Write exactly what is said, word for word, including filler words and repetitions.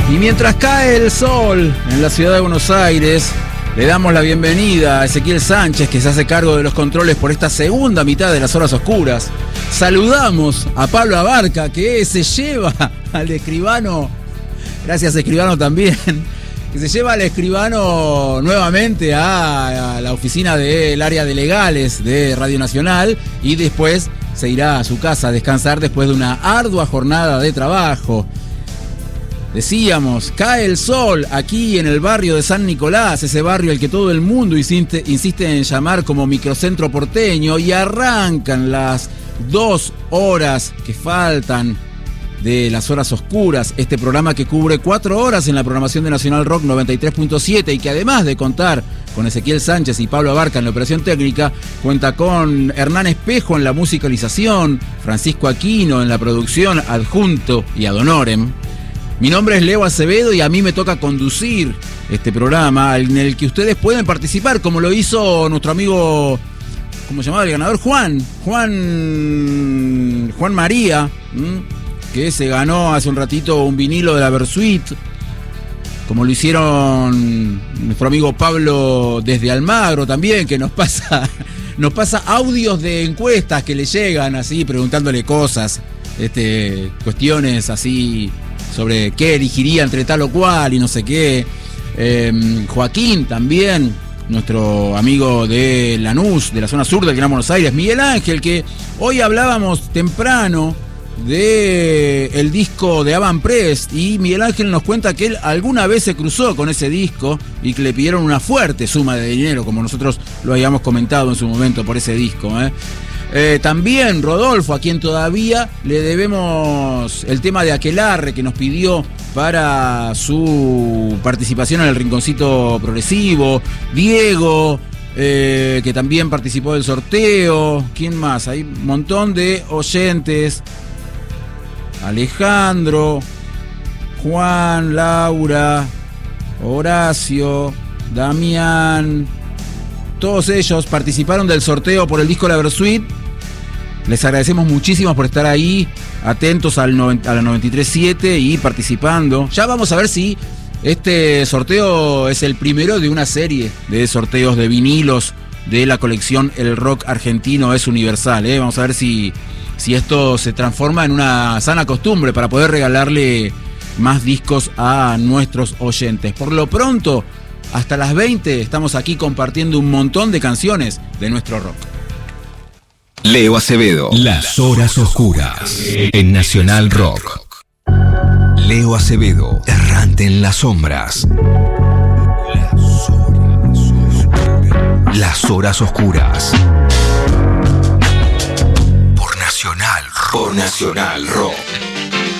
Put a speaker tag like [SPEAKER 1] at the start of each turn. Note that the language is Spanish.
[SPEAKER 1] Y mientras cae el sol en la ciudad de Buenos Aires, le damos la bienvenida a Ezequiel Sánchez, que se hace cargo de los controles por esta segunda mitad de las horas oscuras. Saludamos a Pablo Abarca, que se lleva al escribano, gracias escribano también, que se lleva al escribano nuevamente a, a la oficina del área de legales de Radio Nacional y después se irá a su casa a descansar después de una ardua jornada de trabajo. Decíamos, cae el sol aquí en el barrio de San Nicolás, ese barrio al que todo el mundo insiste, insiste en llamar como microcentro porteño, y arrancan las dos horas que faltan de las horas oscuras, este programa que cubre cuatro horas en la programación de Nacional Rock noventa y tres punto siete y que además de contar con Ezequiel Sánchez y Pablo Abarca en la operación técnica, cuenta con Hernán Espejo en la musicalización, Francisco Aquino en la producción adjunto y ad honorem. Mi nombre es Leo Acevedo y a mí me toca conducir este programa en el que ustedes pueden participar, como lo hizo nuestro amigo, ¿cómo se llamaba el ganador? Juan, Juan, Juan María, ¿m? que se ganó hace un ratito un vinilo de la Versuit, como lo hicieron nuestro amigo Pablo desde Almagro también, que nos pasa, nos pasa audios de encuestas que le llegan así, preguntándole cosas, este, cuestiones así sobre qué elegiría entre tal o cual y no sé qué. Eh, Joaquín también, nuestro amigo de Lanús, de la zona sur del Gran Buenos Aires. Miguel Ángel, que hoy hablábamos temprano de el disco de Avan Prest, y Miguel Ángel nos cuenta que él alguna vez se cruzó con ese disco y que le pidieron una fuerte suma de dinero, como nosotros lo habíamos comentado en su momento por ese disco, ¿eh? Eh, también Rodolfo, a quien todavía le debemos el tema de Aquelarre, que nos pidió para su participación en el Rinconcito Progresivo. Diego, eh, que también participó del sorteo. ¿Quién más? Hay un montón de oyentes. Alejandro, Juan, Laura, Horacio, Damián. Todos ellos participaron del sorteo por el disco La Versuit. Les agradecemos muchísimo por estar ahí, atentos al noventa, a la noventa y tres punto siete y participando. Ya vamos a ver si este sorteo es el primero de una serie de sorteos de vinilos de la colección El Rock Argentino es Universal, ¿eh? Vamos a ver si, si esto se transforma en una sana costumbre para poder regalarle más discos a nuestros oyentes. Por lo pronto, hasta las veinte estamos aquí compartiendo un montón de canciones de nuestro rock.
[SPEAKER 2] Leo Acevedo. Las horas oscuras en Nacional Rock. Leo Acevedo, errante en las sombras. Las horas oscuras. Las horas oscuras. Por Nacional Rock. Por Nacional Rock.